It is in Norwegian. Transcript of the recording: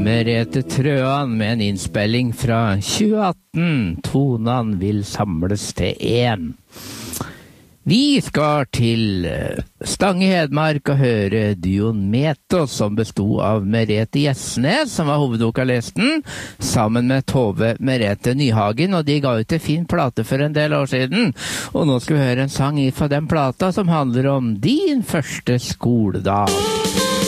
Merete Trøan med en innspilling fra 2018. Tonan vil samles til én. Vi skal til Stange Hedmark og høre duoen Metos, som bestod av Merete Gjesnes, som var hovedvokalisten, sammen med Tove Merete Nyhagen, og de ga ut en fin plate for en del år siden. Og nå skal vi høre en sang fra den plata som handler om din første skoledag.